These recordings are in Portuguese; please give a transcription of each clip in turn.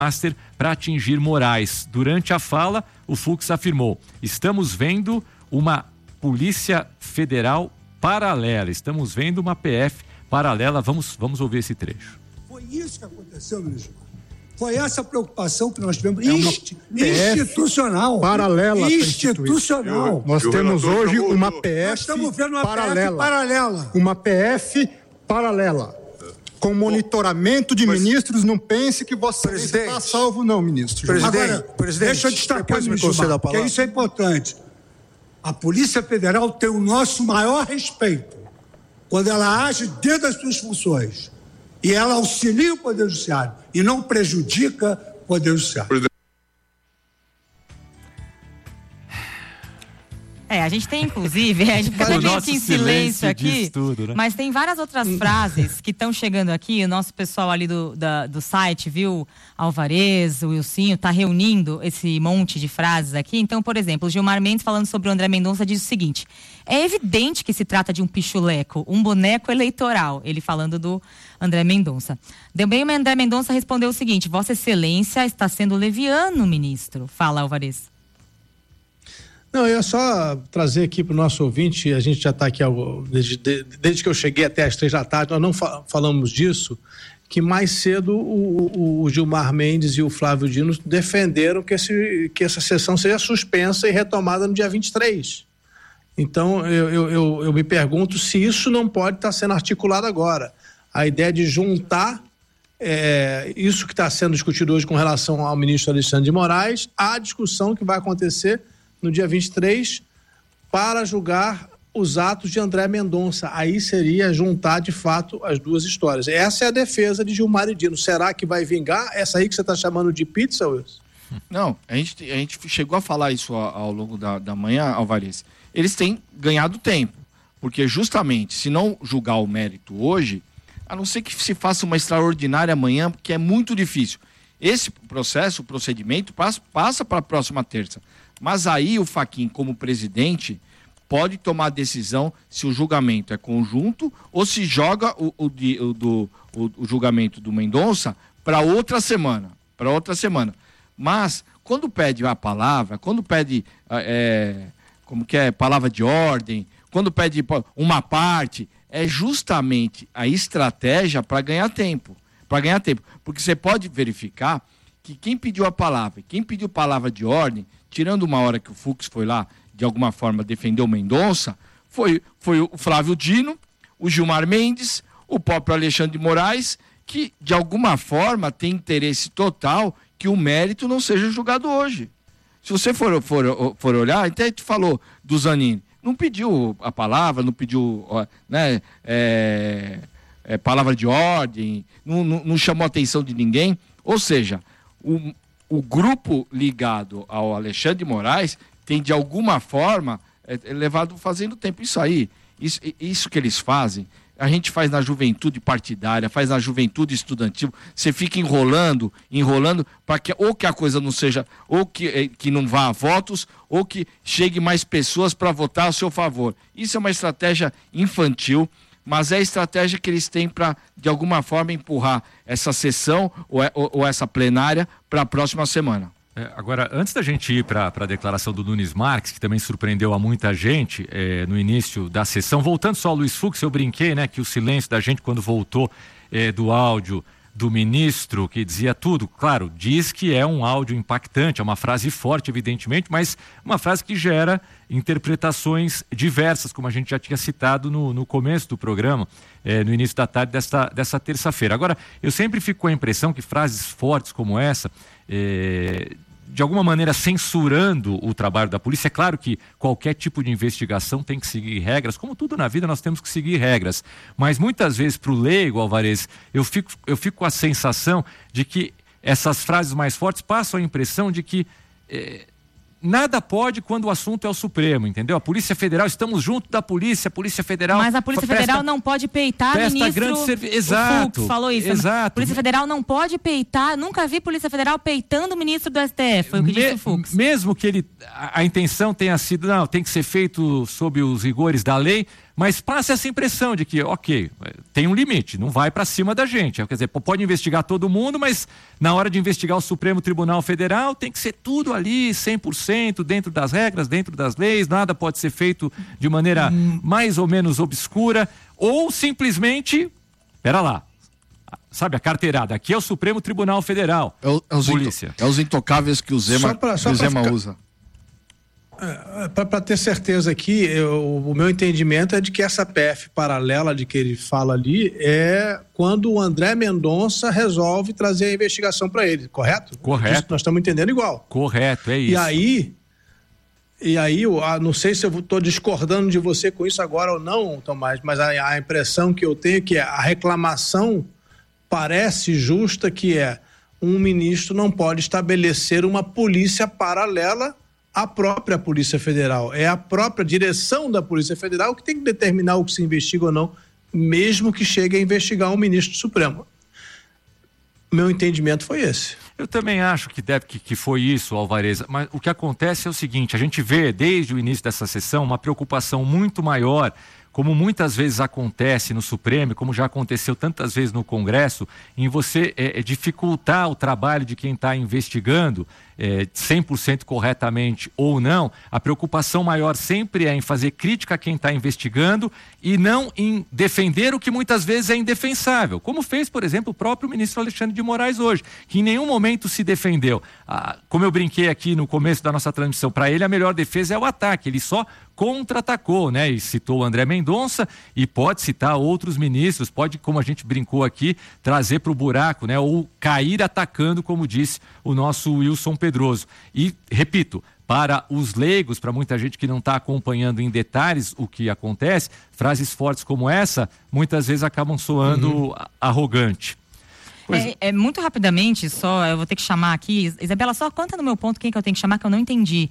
Master para atingir Moraes. Durante a fala, o Fux afirmou: estamos vendo uma Polícia Federal paralela, estamos vendo uma PF paralela. Vamos ouvir esse trecho. Foi isso que aconteceu, ministro. Foi essa preocupação que nós tivemos, institucional. Paralela. Institucional. Nós temos hoje uma PF Nós estamos vendo uma paralela. PF paralela. Uma PF paralela. Com monitoramento de ministros, não pense que você está salvo, não, ministro. Agora, deixa eu destacar, ministro, que isso é importante. A Polícia Federal tem o nosso maior respeito quando ela age dentro das suas funções. E ela auxilia o Poder Judiciário e não prejudica o Poder Judiciário. A gente tem, inclusive, a gente fica meio aqui em silêncio aqui, tudo, né? Mas tem várias outras frases que estão chegando aqui. O nosso pessoal ali do site, viu? Alvarez, o Wilsinho, tá reunindo esse monte de frases aqui. Então, por exemplo, o Gilmar Mendes, falando sobre o André Mendonça, diz o seguinte: é evidente que se trata de um pichuleco, um boneco eleitoral. Ele falando do André Mendonça. Também o André Mendonça respondeu o seguinte: Vossa Excelência está sendo leviano, ministro. Fala, Alvarez. Não, eu ia só trazer aqui para o nosso ouvinte, a gente já está aqui desde que eu cheguei até às 3 da tarde, nós não falamos disso, que mais cedo o Gilmar Mendes e o Flávio Dino defenderam que essa sessão seja suspensa e retomada no dia 23. Então, eu me pergunto se isso não pode estar sendo articulado agora. A ideia de juntar isso que está sendo discutido hoje com relação ao ministro Alexandre de Moraes, à discussão que vai acontecer no dia 23, para julgar os atos de André Mendonça. Aí seria juntar, de fato, as duas histórias. Essa é a defesa de Gilmar e Dino. Será que vai vingar? Essa aí que você está chamando de pizza, Wilson? Não, a gente chegou a falar isso ao longo da manhã, Alvarez. Eles têm ganhado tempo, porque justamente, se não julgar o mérito hoje, a não ser que se faça uma extraordinária amanhã, porque é muito difícil. Esse processo, o procedimento, passa para a próxima terça. Mas aí o Fachin, como presidente, pode tomar a decisão se o julgamento é conjunto ou se joga o julgamento do Mendonça para outra semana. Mas, quando pede a palavra, quando pede palavra de ordem, quando pede uma parte, é justamente a estratégia para ganhar tempo. Porque você pode verificar que quem pediu a palavra, quem pediu palavra de ordem, tirando uma hora que o Fux foi lá, de alguma forma, defender o Mendonça, foi o Flávio Dino, o Gilmar Mendes, o próprio Alexandre de Moraes, que, de alguma forma, tem interesse total que o mérito não seja julgado hoje. Se você for olhar, até a gente falou do Zanin, não pediu a palavra, não pediu palavra de ordem, não chamou a atenção de ninguém, ou seja, o grupo ligado ao Alexandre de Moraes tem, de alguma forma, levado fazendo tempo. Isso que eles fazem, a gente faz na juventude partidária, faz na juventude estudantil, você fica enrolando, para que ou que a coisa não seja, ou que não vá a votos, ou que chegue mais pessoas para votar a seu favor. Isso é uma estratégia infantil, mas é a estratégia que eles têm para, de alguma forma, empurrar essa sessão ou essa plenária para a próxima semana. Agora, antes da gente ir para a declaração do Nunes Marques, que também surpreendeu a muita gente no início da sessão, voltando só ao Luiz Fux, eu brinquei, né, que o silêncio da gente quando voltou do áudio do ministro, que dizia tudo, claro, diz que é um áudio impactante, é uma frase forte, evidentemente, mas uma frase que gera interpretações diversas, como a gente já tinha citado no começo do programa, no início da tarde dessa terça-feira. Agora, eu sempre fico com a impressão que frases fortes como essa, de alguma maneira censurando o trabalho da polícia. É claro que qualquer tipo de investigação tem que seguir regras, como tudo na vida nós temos que seguir regras, mas muitas vezes para o leigo, Alvarez, eu fico com a sensação de que essas frases mais fortes passam a impressão de que nada pode quando o assunto é o Supremo, entendeu? A Polícia Federal, estamos junto da Polícia, a Polícia Federal... Mas a Polícia Federal não pode peitar ministro... Exato. O Fux falou isso. Exato. A Polícia Federal não pode peitar, nunca vi Polícia Federal peitando o ministro do STF, foi o que disse o Fux. Mesmo que a intenção tenha sido, não, tem que ser feito sob os rigores da lei, mas passa essa impressão de que, ok, tem um limite, não vai para cima da gente. Quer dizer, pode investigar todo mundo, mas na hora de investigar o Supremo Tribunal Federal tem que ser tudo ali, 100%, dentro das regras, dentro das leis, nada pode ser feito de maneira mais ou menos obscura, ou simplesmente, pera lá, sabe, a carteirada, aqui é o Supremo Tribunal Federal, polícia. É os intocáveis que o Zema usa. Para ter certeza aqui, o meu entendimento é de que essa PF paralela de que ele fala ali é quando o André Mendonça resolve trazer a investigação para ele, correto? Correto. Isso nós estamos entendendo igual. Correto, é isso. E aí, não sei se eu estou discordando de você com isso agora ou não, Tomás, mas a impressão que eu tenho é que a reclamação parece justa, que é um ministro não pode estabelecer uma polícia paralela à própria Polícia Federal. É a própria direção da Polícia Federal que tem que determinar o que se investiga ou não, mesmo que chegue a investigar um ministro Supremo. Meu entendimento foi esse. Eu também acho que foi isso, Alvarez, mas o que acontece é o seguinte, a gente vê desde o início dessa sessão uma preocupação muito maior, como muitas vezes acontece no Supremo, como já aconteceu tantas vezes no Congresso, em você dificultar o trabalho de quem está investigando, 100% corretamente ou não. A preocupação maior sempre é em fazer crítica a quem está investigando e não em defender o que muitas vezes é indefensável, como fez, por exemplo, o próprio ministro Alexandre de Moraes hoje, que em nenhum momento se defendeu. Como eu brinquei aqui no começo da nossa transmissão, para ele a melhor defesa é o ataque, ele só contra-atacou, né? E citou o André Mendonça e pode citar outros ministros, pode, como a gente brincou aqui, trazer para o buraco, né? Ou cair atacando, como disse o nosso Wilson Pedroso. E, repito, para os leigos, para muita gente que não está acompanhando em detalhes o que acontece, frases fortes como essa, muitas vezes acabam soando arrogante. Muito rapidamente, só, eu vou ter que chamar aqui, Isabela, só conta no meu ponto quem que eu tenho que chamar, que eu não entendi.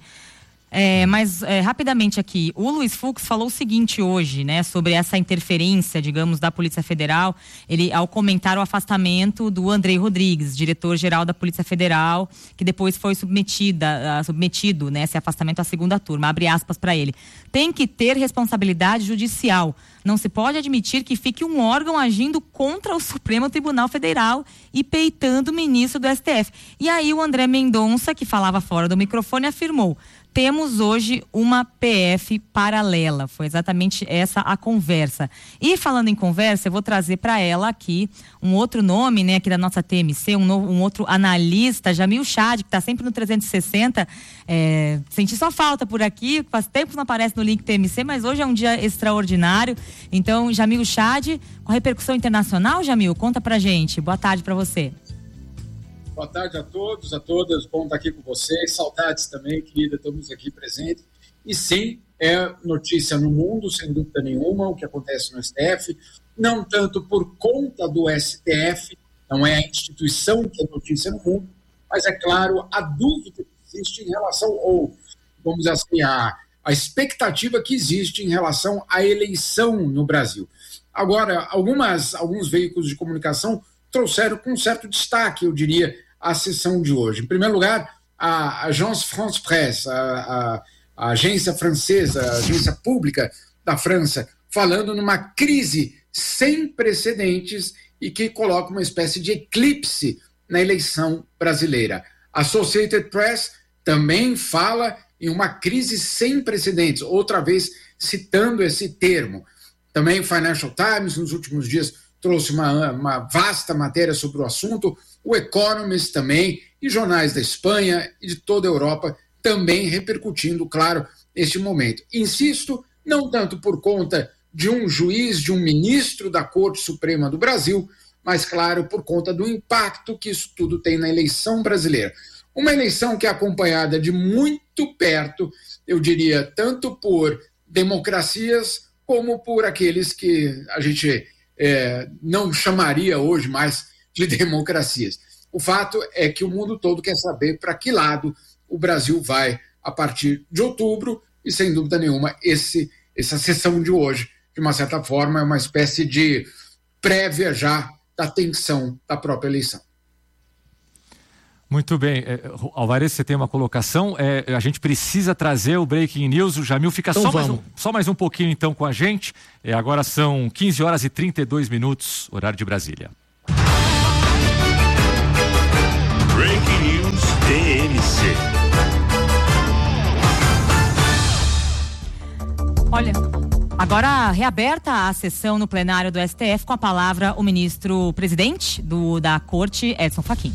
Mas rapidamente aqui, o Luiz Fux falou o seguinte hoje, né, sobre essa interferência, digamos, da Polícia Federal, ele, ao comentar o afastamento do Andrei Rodrigues, diretor-geral da Polícia Federal, que depois foi submetido, né, esse afastamento à segunda turma, abre aspas para ele. Tem que ter responsabilidade judicial. Não se pode admitir que fique um órgão agindo contra o Supremo Tribunal Federal e peitando o ministro do STF. E aí o André Mendonça, que falava fora do microfone, afirmou: temos hoje uma PF paralela. Foi exatamente essa a conversa. E falando em conversa, eu vou trazer para ela aqui um outro nome, né, aqui da nossa TMC, um outro analista, Jamil Chad, que está sempre no 360. Senti só falta por aqui, faz tempo que não aparece no link TMC, mas hoje é um dia extraordinário. Então, Jamil Chad, com repercussão internacional, Jamil, conta pra gente. Boa tarde para você. Boa tarde a todos, a todas, bom estar aqui com vocês, saudades também, querida, estamos aqui presentes. E sim, é notícia no mundo, sem dúvida nenhuma, o que acontece no STF, não tanto por conta do STF, não é a instituição que é notícia no mundo, mas é claro, a dúvida que existe em relação, ou vamos dizer assim, a expectativa que existe em relação à eleição no Brasil. Agora, alguns veículos de comunicação trouxeram com certo destaque, eu diria, a sessão de hoje. Em primeiro lugar, a Agence France Presse, a agência francesa, a agência pública da França, falando numa crise sem precedentes e que coloca uma espécie de eclipse na eleição brasileira. A Associated Press também fala em uma crise sem precedentes, outra vez citando esse termo. Também o Financial Times, nos últimos dias, trouxe uma vasta matéria sobre o assunto, o Economist também, e jornais da Espanha e de toda a Europa também repercutindo, claro, este momento. Insisto, não tanto por conta de um juiz, de um ministro da Corte Suprema do Brasil, mas, claro, por conta do impacto que isso tudo tem na eleição brasileira. Uma eleição que é acompanhada de muito perto, eu diria, tanto por democracias como por aqueles que a gente não chamaria hoje mais de democracias. O fato é que o mundo todo quer saber para que lado o Brasil vai a partir de outubro e, sem dúvida nenhuma, essa sessão de hoje, de uma certa forma, é uma espécie de prévia já da tensão da própria eleição. Muito bem. Alvarez, você tem uma colocação. A gente precisa trazer o Breaking News. O Jamil fica então só mais um pouquinho então com a gente. Agora são 15 horas e 32 minutos, horário de Brasília. Breaking News TMC. Olha, agora reaberta a sessão no plenário do STF, com a palavra o ministro-presidente da Corte, Edson Fachin.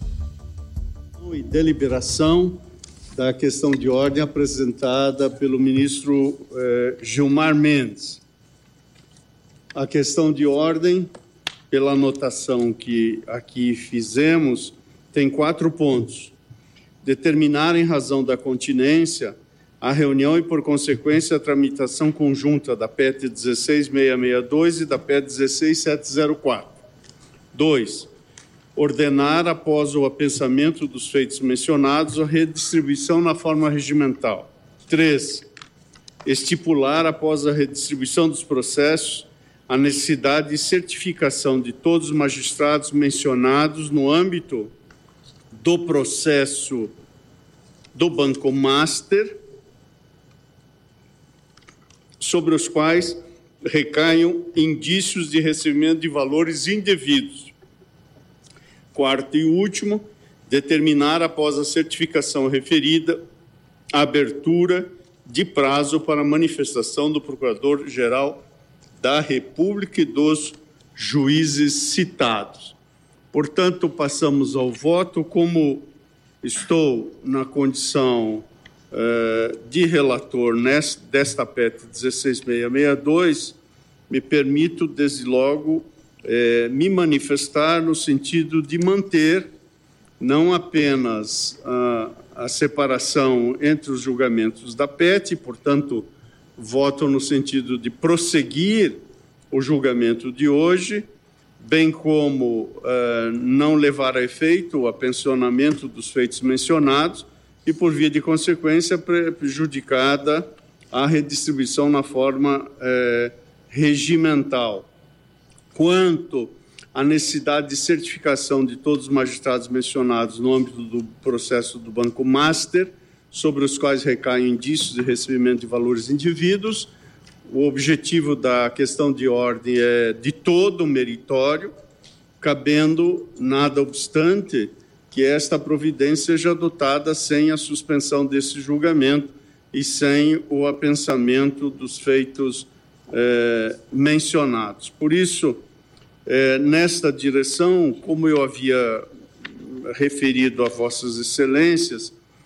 E deliberação da questão de ordem apresentada pelo ministro Gilmar Mendes. A questão de ordem, pela anotação que aqui fizemos, tem 4 pontos. Determinar, em razão da continência, a reunião e, por consequência, a tramitação conjunta da PET 16662 e da PET 16704. 2. Ordenar, após o apensamento dos feitos mencionados, a redistribuição na forma regimental. 3. Estipular, após a redistribuição dos processos, a necessidade de certificação de todos os magistrados mencionados no âmbito do processo do Banco Master, sobre os quais recaiam indícios de recebimento de valores indevidos. 4 e último, determinar, após a certificação referida, a abertura de prazo para manifestação do Procurador-Geral da República e dos juízes citados. Portanto, passamos ao voto. Como estou na condição de relator desta PET 16662, me permito, desde logo, me manifestar no sentido de manter não apenas a separação entre os julgamentos da PET, portanto, voto no sentido de prosseguir o julgamento de hoje, bem como não levar a efeito o apensionamento dos feitos mencionados e, por via de consequência, prejudicada a redistribuição na forma regimental. Quanto à necessidade de certificação de todos os magistrados mencionados no âmbito do processo do Banco Master, sobre os quais recaem indícios de recebimento de valores indevidos, o objetivo da questão de ordem é de todo meritório, cabendo, nada obstante, que esta providência seja adotada sem a suspensão desse julgamento e sem o apensamento dos feitos mencionados. Por isso, nesta direção, como eu havia referido a Vossas Excelências,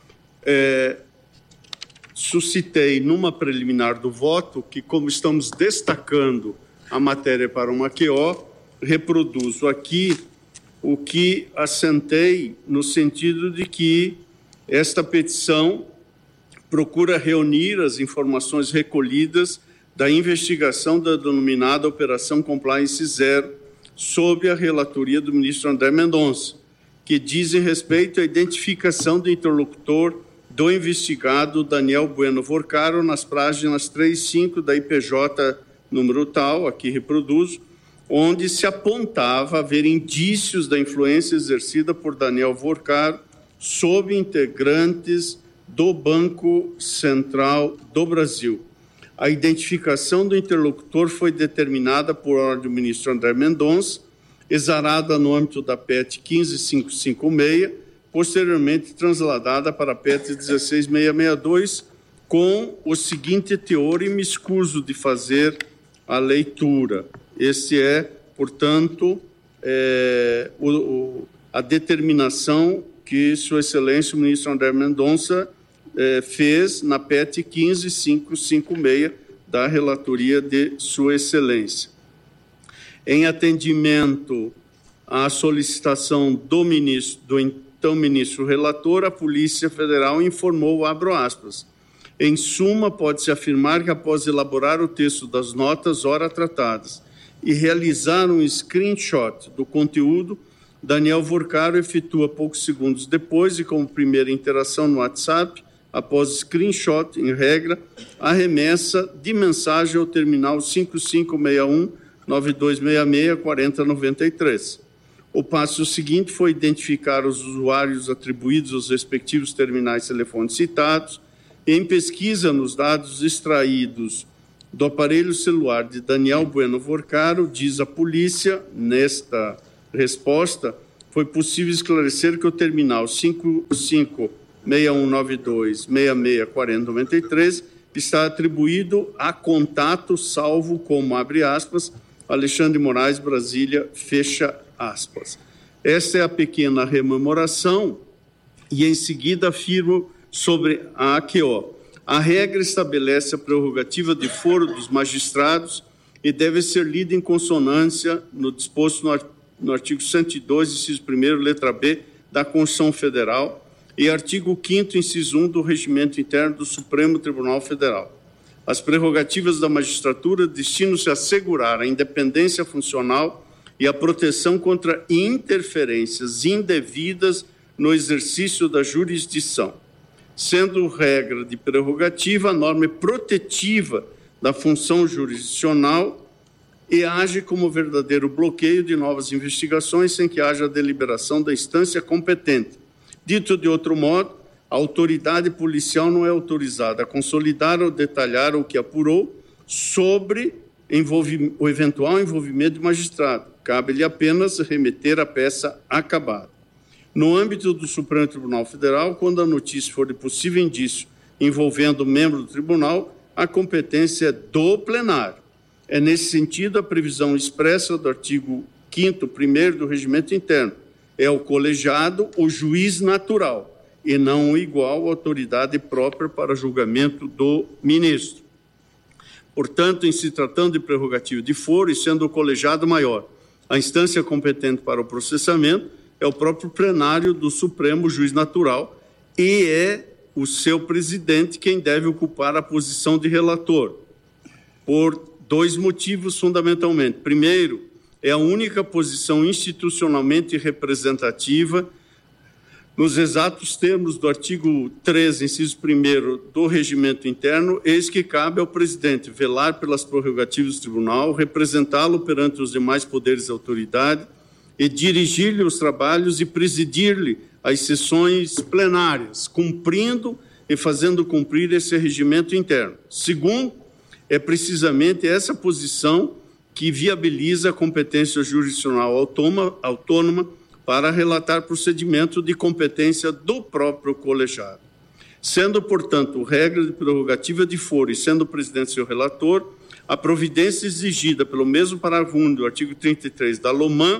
suscitei numa preliminar do voto que, como estamos destacando a matéria para uma QO, reproduzo aqui o que assentei no sentido de que esta petição procura reunir as informações recolhidas da investigação da denominada Operação Compliance Zero, sob a relatoria do ministro André Mendonça, que dizem respeito à identificação do interlocutor do investigado Daniel Bueno Vorcaro nas páginas 3 e 5 da IPJ número tal, aqui reproduzo, onde se apontava haver indícios da influência exercida por Daniel Vorcaro sobre integrantes do Banco Central do Brasil. A identificação do interlocutor foi determinada por ordem do ministro André Mendonça, exarada no âmbito da PET 15556, posteriormente transladada para a PET 16662, com o seguinte teor, e me escuso de fazer a leitura. Esse é, portanto, a determinação que Sua Excelência o ministro André Mendonça fez na PET 15556 da relatoria de Sua Excelência. Em atendimento à solicitação do então ministro relator, a Polícia Federal informou, abro aspas, em suma, pode-se afirmar que após elaborar o texto das notas ora tratadas e realizar um screenshot do conteúdo, Daniel Vorcaro efetua poucos segundos depois e como primeira interação no WhatsApp, após screenshot, em regra, a remessa de mensagem ao terminal 5561-9266-4093. O passo seguinte foi identificar os usuários atribuídos aos respectivos terminais telefônicos citados. Em pesquisa nos dados extraídos do aparelho celular de Daniel Bueno Vorcaro, diz a polícia, nesta resposta, foi possível esclarecer que o terminal 556192664093 está atribuído a contato salvo como, abre aspas, Alexandre Moraes, Brasília, fecha aspas. Esta é a pequena rememoração e, em seguida, afirmo sobre a AQO. A regra estabelece a prerrogativa de foro dos magistrados e deve ser lida em consonância no disposto no artigo 102, inciso 1º, letra B, da Constituição Federal e artigo 5º, inciso 1 do Regimento Interno do Supremo Tribunal Federal. As prerrogativas da magistratura destinam-se a assegurar a independência funcional e a proteção contra interferências indevidas no exercício da jurisdição. Sendo regra de prerrogativa, a norma é protetiva da função jurisdicional e age como verdadeiro bloqueio de novas investigações sem que haja deliberação da instância competente. Dito de outro modo, a autoridade policial não é autorizada a consolidar ou detalhar o que apurou sobre o eventual envolvimento do magistrado. Cabe-lhe apenas remeter a peça acabada. No âmbito do Supremo Tribunal Federal, quando a notícia for de possível indício envolvendo membro do tribunal, a competência é do plenário. É nesse sentido a previsão expressa do artigo 5º, 1º do Regimento Interno. É o colegiado o juiz natural e não o igual autoridade própria para julgamento do ministro. Portanto, em se tratando de prerrogativa de foro e sendo o colegiado maior, a instância competente para o processamento é o próprio plenário do Supremo Juiz Natural e é o seu presidente quem deve ocupar a posição de relator, por dois motivos fundamentalmente. Primeiro, é a única posição institucionalmente representativa nos exatos termos do artigo 13, inciso 1º do Regimento Interno, eis que cabe ao presidente velar pelas prerrogativas do tribunal, representá-lo perante os demais poderes e autoridade e dirigir-lhe os trabalhos e presidir-lhe as sessões plenárias, cumprindo e fazendo cumprir esse regimento interno. Segundo, é precisamente essa posição que viabiliza a competência jurisdicional autônoma para relatar procedimento de competência do próprio colegiado. Sendo, portanto, regra de prerrogativa de foro e sendo o presidente seu relator, a providência exigida pelo mesmo parágrafo 1 do artigo 33 da LOMAN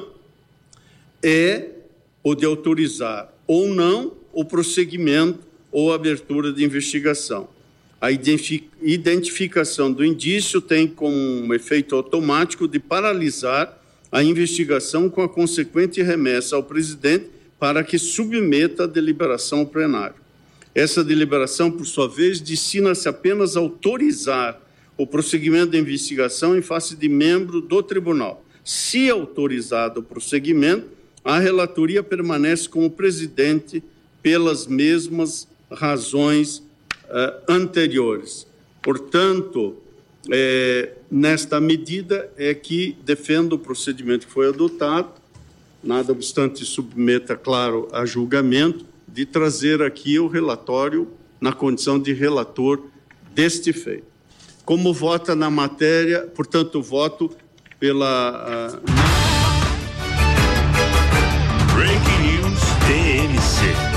é o de autorizar ou não o prosseguimento ou abertura de investigação. A identificação do indício tem como um efeito automático de paralisar a investigação com a consequente remessa ao presidente para que submeta a deliberação ao plenário. Essa deliberação, por sua vez, destina-se apenas a autorizar o prosseguimento da investigação em face de membro do tribunal. Se autorizado o prosseguimento, a relatoria permanece como presidente pelas mesmas razões anteriores. Portanto, nesta medida é que defendo o procedimento que foi adotado, nada obstante submeta, claro, a julgamento, de trazer aqui o relatório na condição de relator deste feito. Como vota na matéria, portanto, voto pela... Breaking News TMC.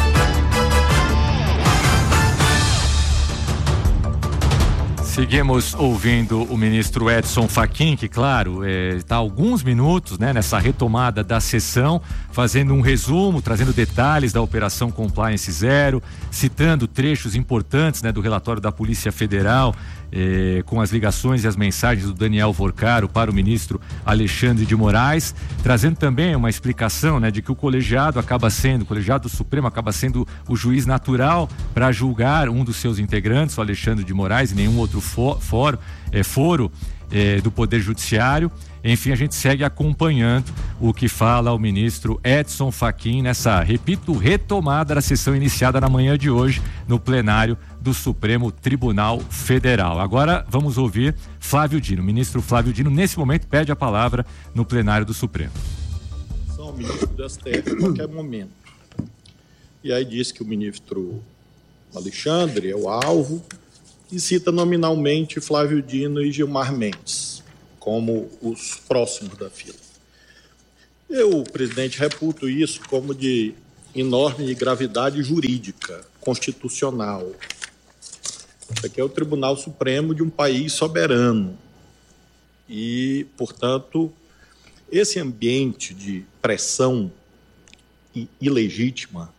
Seguimos ouvindo o ministro Edson Fachin, que, claro, está há alguns minutos, né, nessa retomada da sessão, fazendo um resumo, trazendo detalhes da Operação Compliance Zero, citando trechos importantes, né, do relatório da Polícia Federal, com as ligações e as mensagens do Daniel Vorcaro para o ministro Alexandre de Moraes, trazendo também uma explicação, né, de que o colegiado do Supremo acaba sendo o juiz natural para julgar um dos seus integrantes, o Alexandre de Moraes, e nenhum outro foro do Poder Judiciário. Enfim, a gente segue acompanhando o que fala o ministro Edson Fachin nessa, repito, retomada da sessão iniciada na manhã de hoje no plenário do Supremo Tribunal Federal. Agora vamos ouvir Flávio Dino. O ministro Flávio Dino, nesse momento, pede a palavra no plenário do Supremo. São ao ministro do STF a qualquer momento. E aí diz que o ministro Alexandre é o alvo e cita nominalmente Flávio Dino e Gilmar Mendes como os próximos da fila. Eu, presidente, reputo isso como de enorme gravidade jurídica, constitucional. Isso aqui é o Tribunal Supremo de um país soberano. E, portanto, esse ambiente de pressão ilegítima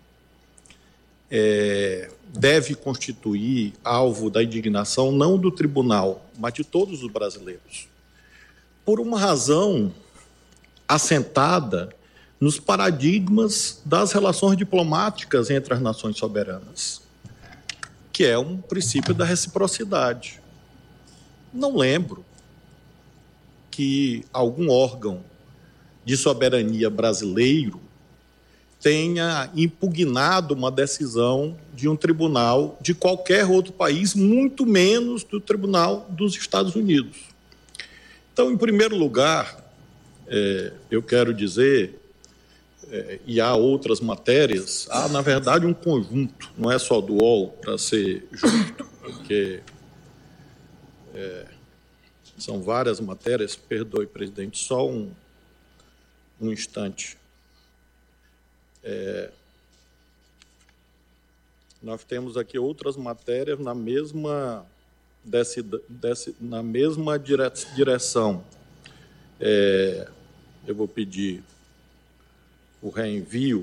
deve constituir alvo da indignação não do tribunal, mas de todos os brasileiros, por uma razão assentada nos paradigmas das relações diplomáticas entre as nações soberanas, que é um princípio da reciprocidade. Não lembro que algum órgão de soberania brasileiro tenha impugnado uma decisão de um tribunal de qualquer outro país, muito menos do Tribunal dos Estados Unidos. Então, em primeiro lugar, eu quero dizer, e há outras matérias, há, na verdade, um conjunto, não é só do UOL, para ser justo, porque são várias matérias. Perdoe, presidente, só um instante. Nós temos aqui outras matérias na mesma, na mesma direção. Eu vou pedir o reenvio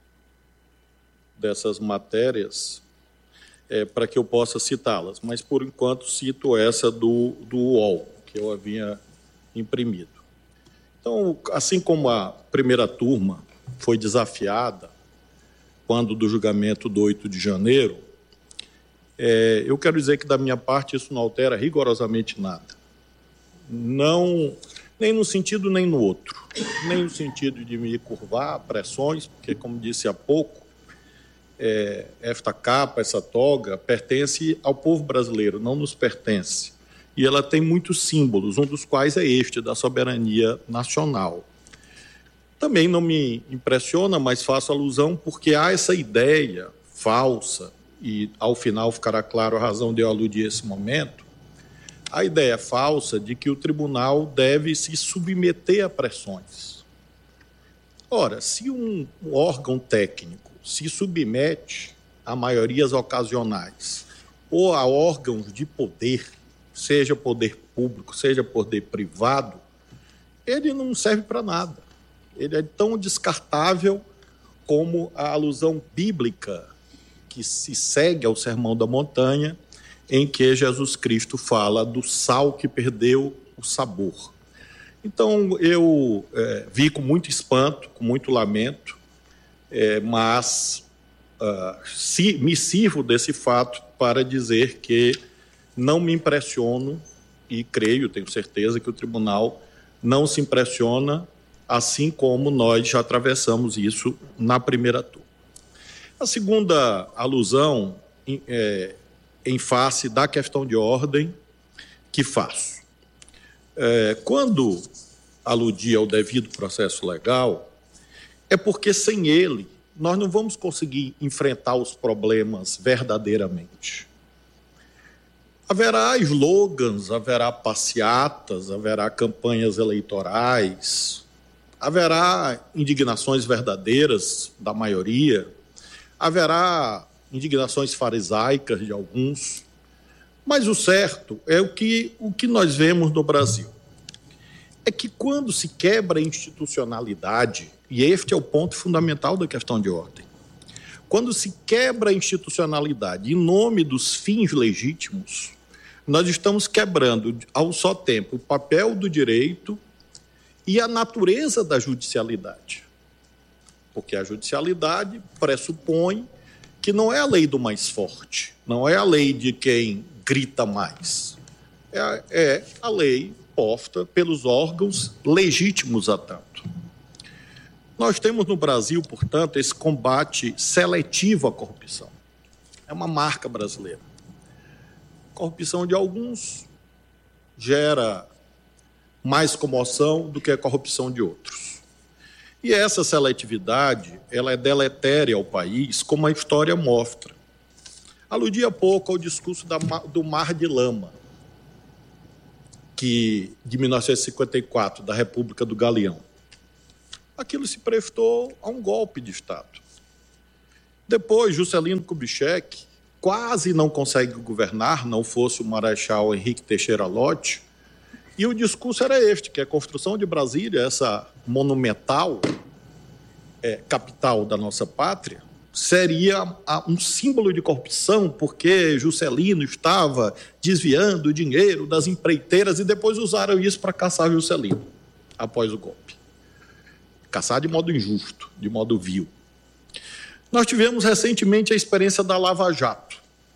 dessas matérias para que eu possa citá-las, mas, por enquanto, cito essa do UOL, que eu havia imprimido. Então, assim como a primeira turma foi desafiada quando do julgamento do 8 de janeiro, eu quero dizer que, da minha parte, isso não altera rigorosamente nada. Não, nem num sentido nem no outro. Nem no sentido de me curvar a pressões, porque, como disse há pouco, esta capa, essa toga, pertence ao povo brasileiro, não nos pertence. E ela tem muitos símbolos, um dos quais é este, da soberania nacional. Também não me impressiona, mas faço alusão porque há essa ideia falsa, e ao final ficará claro a razão de eu aludir esse momento, a ideia falsa de que o tribunal deve se submeter a pressões. Ora, se um órgão técnico se submete a maiorias ocasionais ou a órgãos de poder, seja poder público, seja poder privado, ele não serve para nada. Ele é tão descartável como a alusão bíblica que se segue ao Sermão da Montanha, em que Jesus Cristo fala do sal que perdeu o sabor. Então, eu vi com muito espanto, com muito lamento, mas me sirvo desse fato para dizer que não me impressiono e creio, tenho certeza que o tribunal não se impressiona, assim como nós já atravessamos isso na primeira turma. A segunda alusão em face da questão de ordem que faço. Quando aludi ao devido processo legal, é porque sem ele nós não vamos conseguir enfrentar os problemas verdadeiramente. Haverá slogans, haverá passeatas, haverá campanhas eleitorais, haverá indignações verdadeiras da maioria, haverá indignações farisaicas de alguns, mas o certo é o que nós vemos no Brasil. É que quando se quebra a institucionalidade, e este é o ponto fundamental da questão de ordem, quando se quebra a institucionalidade em nome dos fins legítimos, nós estamos quebrando ao só tempo o papel do direito e a natureza da judicialidade. Porque a judicialidade pressupõe que não é a lei do mais forte, não é a lei de quem grita mais. É a lei posta pelos órgãos legítimos a tanto. Nós temos no Brasil, portanto, esse combate seletivo à corrupção. É uma marca brasileira. A corrupção de alguns gera mais comoção do que a corrupção de outros. E essa seletividade, ela é deletéria ao país, como a história mostra. Aludi há pouco ao discurso do Mar de Lama, de 1954, da República do Galeão. Aquilo se prestou a um golpe de Estado. Depois, Juscelino Kubitschek quase não consegue governar, não fosse o Marechal Henrique Teixeira Lott, e o discurso era este, que a construção de Brasília, essa monumental capital da nossa pátria, seria um símbolo de corrupção, porque Juscelino estava desviando o dinheiro das empreiteiras e depois usaram isso para caçar Juscelino, após o golpe. Caçar de modo injusto, de modo vil. Nós tivemos recentemente a experiência da Lava Jato.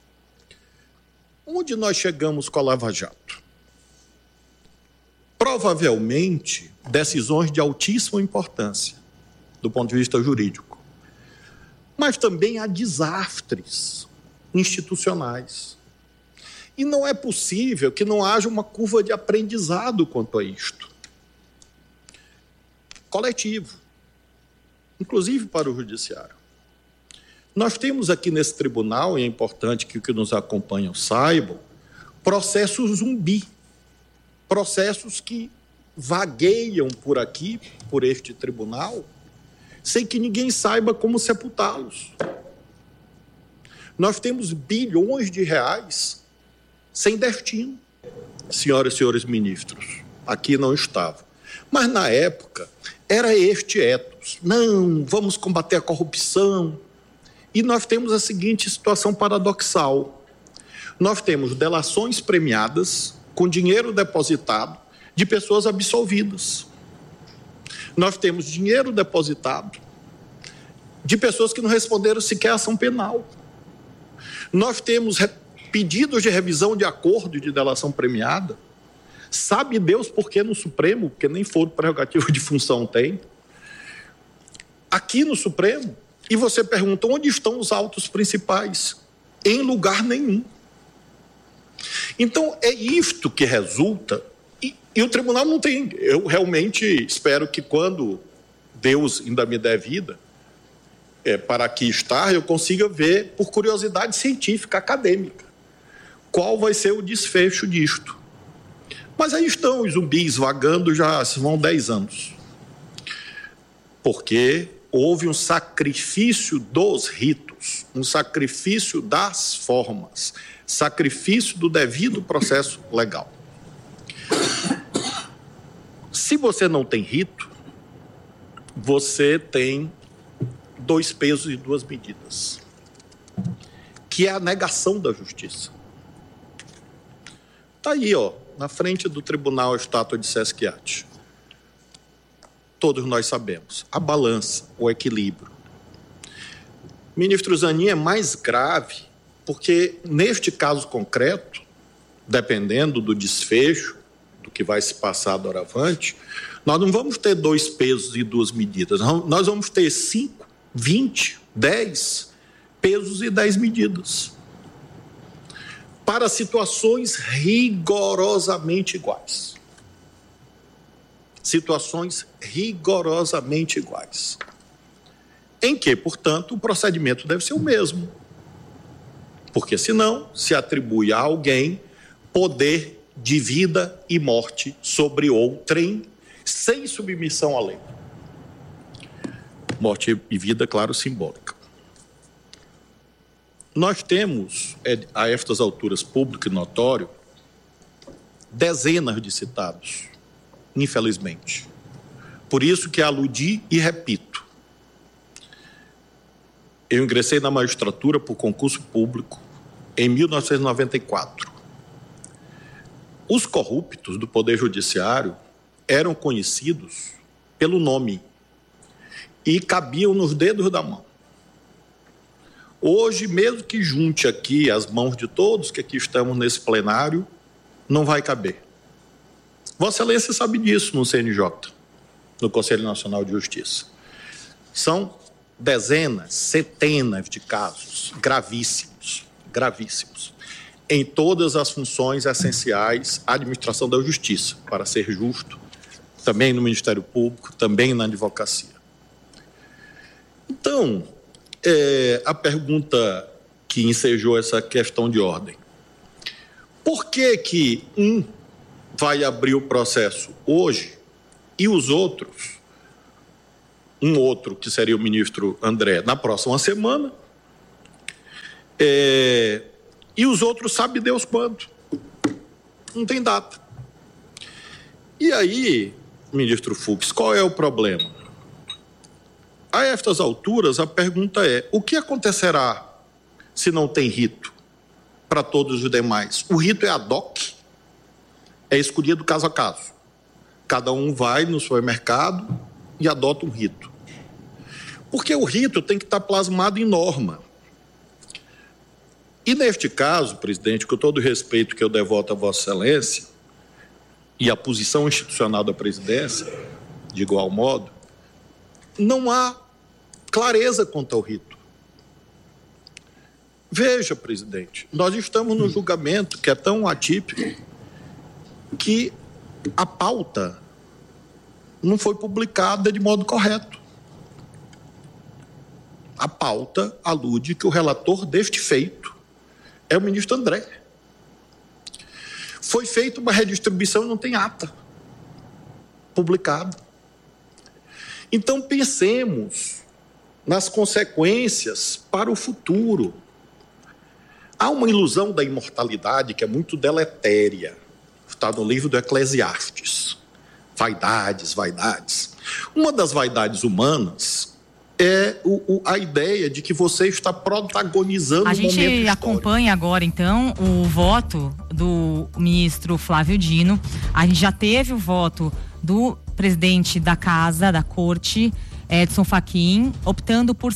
Onde nós chegamos com a Lava Jato? Provavelmente, decisões de altíssima importância, do ponto de vista jurídico. Mas também há desastres institucionais. E não é possível que não haja uma curva de aprendizado quanto a isto. Coletivo, inclusive para o judiciário. Nós temos aqui nesse tribunal, e é importante que os que nos acompanham saibam, processos zumbi, processos que vagueiam por aqui, por este tribunal, sem que ninguém saiba como sepultá-los. Nós temos bilhões de reais sem destino, senhoras e senhores ministros, aqui não estava. Mas na época era este ethos, não, vamos combater a corrupção. E nós temos a seguinte situação paradoxal. Nós temos delações premiadas com dinheiro depositado de pessoas absolvidas. Nós temos dinheiro depositado de pessoas que não responderam sequer a ação penal. Nós temos pedidos de revisão de acordo de delação premiada. Sabe Deus por que no Supremo, porque nem foro prerrogativo de função tem. Aqui no Supremo, e você pergunta, onde estão os autos principais? Em lugar nenhum. Então, é isto que resulta, e o tribunal não tem. Eu realmente espero que quando Deus ainda me der vida, para aqui estar, eu consiga ver, por curiosidade científica, acadêmica, qual vai ser o desfecho disto. Mas aí estão os zumbis vagando já vão 10 anos. Porque houve um sacrifício dos ritos, um sacrifício das formas, sacrifício do devido processo legal. Se você não tem rito, você tem 2 pesos e 2 medidas, que é a negação da justiça. Está aí, na frente do tribunal, a estátua de Sesquiate. Todos nós sabemos, a balança, o equilíbrio. Ministro Zanin, é mais grave, porque neste caso concreto, dependendo do desfecho, do que vai se passar doravante, nós não vamos ter 2 pesos e 2 medidas, nós vamos ter 5, 20, 10 pesos e 10 medidas. Para situações rigorosamente iguais. Situações rigorosamente iguais. Em que, portanto, o procedimento deve ser o mesmo. Porque, senão, se atribui a alguém poder de vida e morte sobre outrem, sem submissão à lei. Morte e vida, claro, simbólica. Nós temos, a estas alturas, público e notório, dezenas de citados, infelizmente. Por isso que aludi e repito. Eu ingressei na magistratura por concurso público em 1994. Os corruptos do Poder Judiciário eram conhecidos pelo nome e cabiam nos dedos da mão. Hoje, mesmo que junte aqui as mãos de todos que aqui estamos nesse plenário, não vai caber. Vossa Excelência sabe disso no CNJ, no Conselho Nacional de Justiça. São dezenas, centenas de casos gravíssimos, gravíssimos, em todas as funções essenciais à administração da justiça, para ser justo, também no Ministério Público, também na advocacia. Então, a pergunta que ensejou essa questão de ordem. Por que um vai abrir o processo hoje e os outros, um outro que seria o ministro André, na próxima semana, e os outros sabe Deus quando? Não tem data. E aí, ministro Fux, qual é o problema? A estas alturas, a pergunta é: o que acontecerá se não tem rito para todos os demais? O rito é ad hoc, é escolhido caso a caso. Cada um vai no supermercado e adota um rito. Porque o rito tem que estar plasmado em norma. E neste caso, presidente, com todo o respeito que eu devoto a Vossa Excelência e a posição institucional da presidência, de igual modo, não há clareza quanto ao rito. Veja, presidente, nós estamos num julgamento que é tão atípico que a pauta não foi publicada de modo correto. A pauta alude que o relator deste feito é o ministro André. Foi feita uma redistribuição e não tem ata publicada. Então pensemos nas consequências para o futuro. Há uma ilusão da imortalidade que é muito deletéria. Está no livro do Eclesiastes. Vaidades, vaidades. Uma das vaidades humanas é a ideia de que você está protagonizando a gente acompanha agora, então, o voto do ministro Flávio Dino. A gente já teve o voto do presidente da Casa, da Corte, Edson Fachin, optando por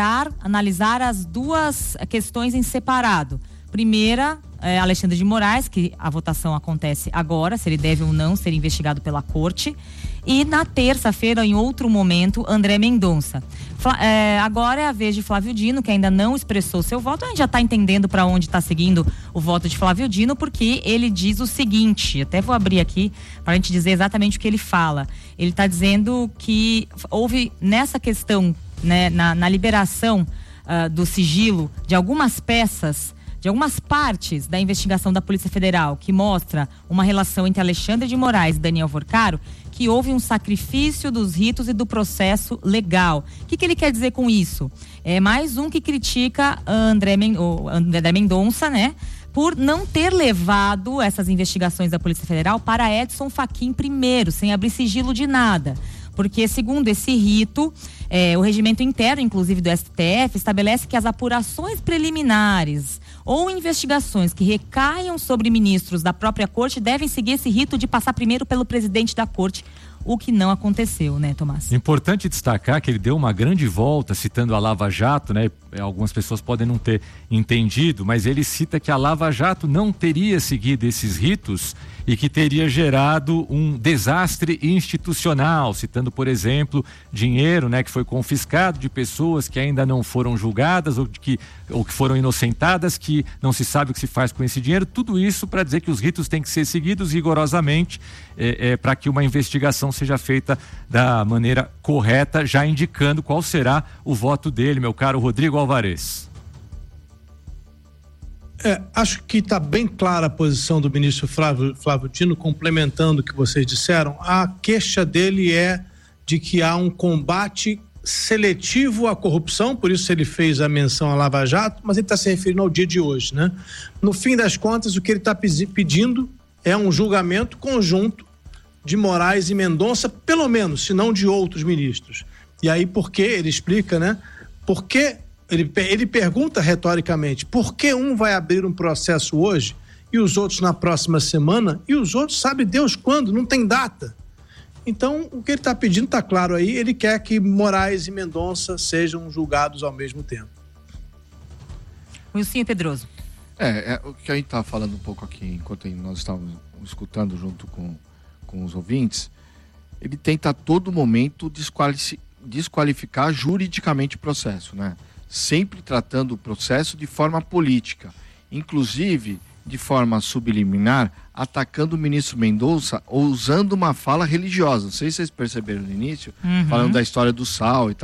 analisar as duas questões em separado. Primeira, Alexandre de Moraes, que a votação acontece agora, se ele deve ou não ser investigado pela Corte. E na terça-feira, em outro momento, André Mendonça. Agora é a vez de Flávio Dino, que ainda não expressou seu voto. A gente já está entendendo para onde está seguindo o voto de Flávio Dino, porque ele diz o seguinte, até vou abrir aqui para a gente dizer exatamente o que ele fala. Ele está dizendo que houve nessa questão, né, na liberação do sigilo de algumas peças, de algumas partes da investigação da Polícia Federal, que mostra uma relação entre Alexandre de Moraes e Daniel Vorcaro, que houve um sacrifício dos ritos e do processo legal. O que ele quer dizer com isso? É mais um que critica André Mendonça, né? Por não ter levado essas investigações da Polícia Federal para Edson Fachin primeiro, sem abrir sigilo de nada. Porque, segundo esse rito, o regimento interno, inclusive do STF, estabelece que as apurações preliminares ou investigações que recaiam sobre ministros da própria Corte devem seguir esse rito de passar primeiro pelo presidente da Corte, o que não aconteceu, né, Tomás? Importante destacar que ele deu uma grande volta citando a Lava Jato, né? Algumas pessoas podem não ter entendido, mas ele cita que a Lava Jato não teria seguido esses ritos e que teria gerado um desastre institucional, citando, por exemplo, dinheiro, né, que foi confiscado de pessoas que ainda não foram julgadas ou que foram inocentadas, que não se sabe o que se faz com esse dinheiro. Tudo isso para dizer que os ritos têm que ser seguidos rigorosamente para que uma investigação seja feita da maneira correta, já indicando qual será o voto dele, meu caro Rodrigo Alvarez. Acho que está bem clara a posição do ministro Flávio Dino, complementando o que vocês disseram. A queixa dele é de que há um combate seletivo à corrupção, por isso ele fez a menção à Lava Jato, mas ele está se referindo ao dia de hoje, né? No fim das contas, o que ele está pedindo é um julgamento conjunto de Moraes e Mendonça, pelo menos, se não de outros ministros. E aí, por que? Ele explica, né? Por que ele pergunta retoricamente, por que um vai abrir um processo hoje e os outros na próxima semana e os outros sabe Deus quando, não tem data. Então, o que ele está pedindo está claro aí, ele quer que Moraes e Mendonça sejam julgados ao mesmo tempo. Wilson Pedroso. O que a gente estava falando um pouco aqui, enquanto nós estávamos escutando junto com os ouvintes, ele tenta a todo momento desqualificar juridicamente o processo, né? Sempre tratando o processo de forma política, inclusive de forma subliminar, atacando o ministro Mendonça ou usando uma fala religiosa. Não sei se vocês perceberam no início, falando da história do sal e tal.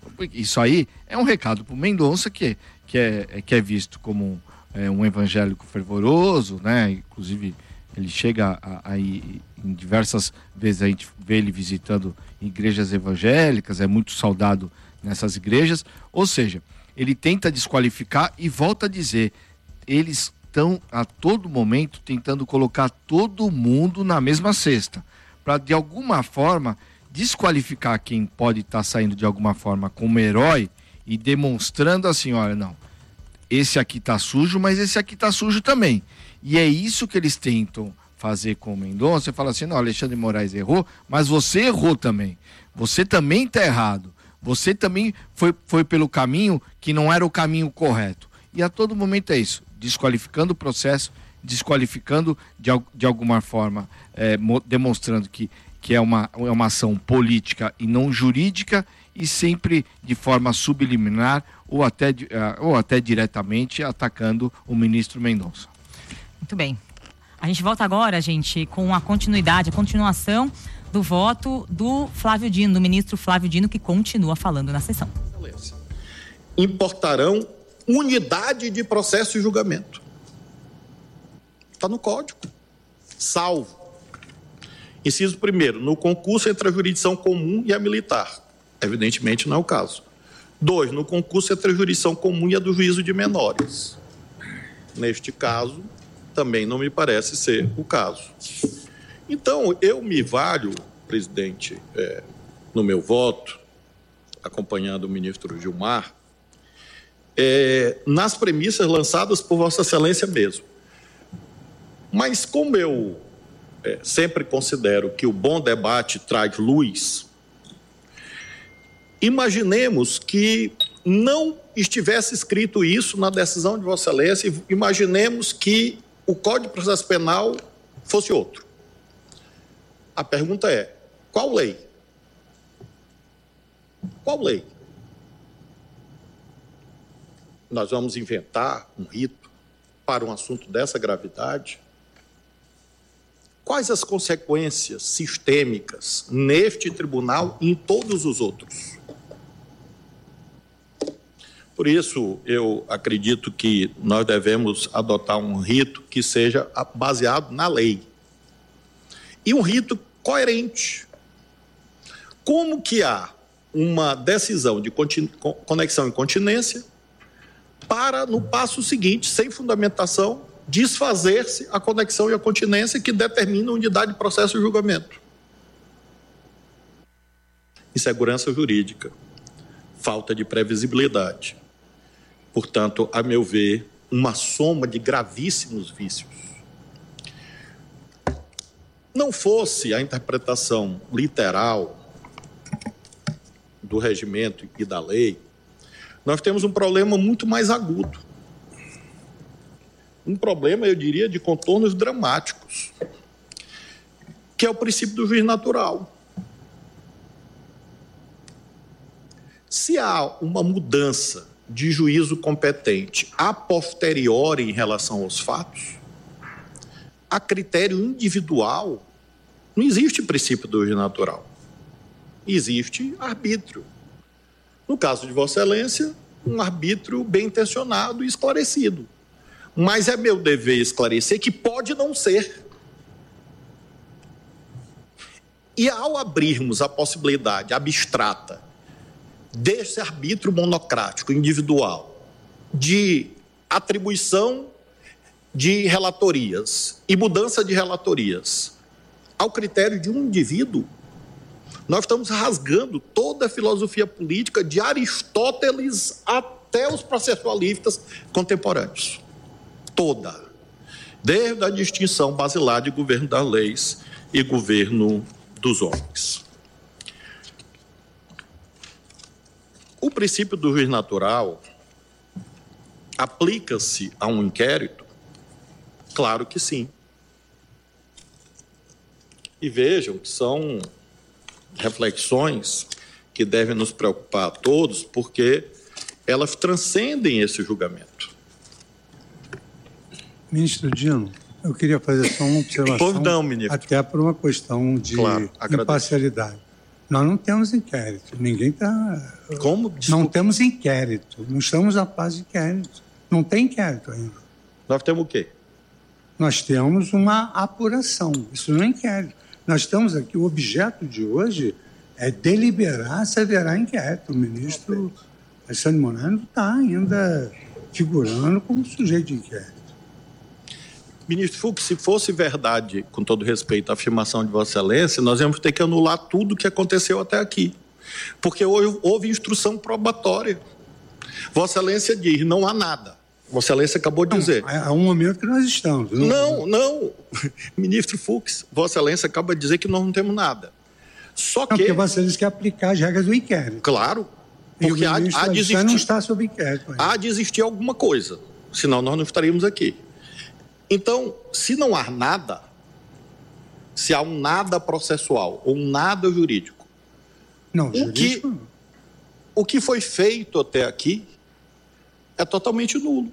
Isso aí é um recado para o Mendonça, que é visto como um evangélico fervoroso, né? Inclusive, ele chega aí em diversas vezes, a gente vê ele visitando igrejas evangélicas, é muito saudado nessas igrejas. Ou seja, ele tenta desqualificar e volta a dizer, eles estão a todo momento tentando colocar todo mundo na mesma cesta, para de alguma forma desqualificar quem pode estar saindo de alguma forma como herói e demonstrando assim, olha, não, esse aqui tá sujo, mas esse aqui tá sujo também. E é isso que eles tentam fazer com o Mendonça. Você fala assim, não, Alexandre de Moraes errou, mas você errou também. Você também tá errado. Você também foi pelo caminho que não era o caminho correto. E a todo momento é isso, desqualificando o processo, desqualificando de alguma forma, demonstrando que é uma ação política e não jurídica, e sempre de forma subliminar ou até diretamente atacando o ministro Mendonça. Muito bem. A gente volta agora, gente, com a continuação do voto do Flávio Dino, do ministro Flávio Dino, que continua falando na sessão. Importarão unidade de processo e julgamento. Está no Código. Salvo. Inciso 1º, no concurso entre a jurisdição comum e a militar. Evidentemente não é o caso. 2, no concurso entre a jurisdição comum e a do juízo de menores. Neste caso, também não me parece ser o caso. Então, eu me valho, presidente, no meu voto, acompanhando o ministro Gilmar, nas premissas lançadas por Vossa Excelência mesmo. Mas como eu sempre considero que o bom debate traz luz, imaginemos que não estivesse escrito isso na decisão de Vossa Excelência, imaginemos que o Código de Processo Penal fosse outro. A pergunta é, qual lei? Qual lei? Nós vamos inventar um rito para um assunto dessa gravidade? Quais as consequências sistêmicas neste tribunal e em todos os outros? Por isso, eu acredito que nós devemos adotar um rito que seja baseado na lei. E um rito coerente. Como que há uma decisão de conexão e continência para, no passo seguinte, sem fundamentação, desfazer-se a conexão e a continência que determina a unidade de processo e julgamento? Insegurança jurídica, falta de previsibilidade. Portanto, a meu ver, uma soma de gravíssimos vícios. Não fosse a interpretação literal do regimento e da lei, nós temos um problema muito mais agudo. Um problema, eu diria, de contornos dramáticos, que é o princípio do juiz natural. Se há uma mudança de juízo competente a posteriori em relação aos fatos, a critério individual, não existe princípio do juiz natural. Existe arbítrio. No caso de Vossa Excelência, um arbítrio bem intencionado e esclarecido. Mas é meu dever esclarecer que pode não ser. E ao abrirmos a possibilidade abstrata desse arbítrio monocrático, individual, de atribuição de relatorias e mudança de relatorias ao critério de um indivíduo, nós estamos rasgando toda a filosofia política de Aristóteles até os processualistas contemporâneos. Toda. Desde a distinção basilar de governo das leis e governo dos homens. O princípio do juiz natural aplica-se a um inquérito? Claro que sim. E vejam que são reflexões que devem nos preocupar a todos, porque elas transcendem esse julgamento. Ministro Dino, eu queria fazer só uma observação, não, ministro. Até por uma questão de imparcialidade. Nós não temos inquérito. Ninguém está... Como? Desculpa. Não temos inquérito. Não estamos na fase de inquérito. Não tem inquérito ainda. Nós temos o quê? Nós temos uma apuração. Isso não é inquérito. Nós estamos aqui, o objeto de hoje é deliberar se haverá inquérito. O ministro Alexandre de Moraes não está ainda figurando como sujeito de inquérito. Ministro Fux, se fosse verdade, com todo respeito, a afirmação de Vossa Excelência, nós íamos ter que anular tudo o que aconteceu até aqui. Porque houve instrução probatória. Vossa Excelência diz, não há nada. Vossa Excelência acabou de dizer. É um momento que nós estamos. Não. Ministro Fux, Vossa Excelência acaba de dizer que nós não temos nada. Só que... Porque Vossa Excelência quer aplicar as regras do inquérito. Claro. Porque há de existir... não está sob inquérito. Há de existir alguma coisa. Senão nós não estaríamos aqui. Então, se não há nada, se há um nada processual ou um nada jurídico, o que foi feito até aqui é totalmente nulo.